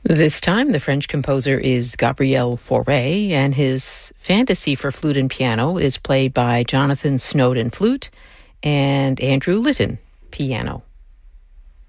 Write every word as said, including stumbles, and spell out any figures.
This time, the French composer is Gabriel Fauré, and his fantasy for flute and piano is played by Jonathan Snowden, flute, and Andrew Litton, piano.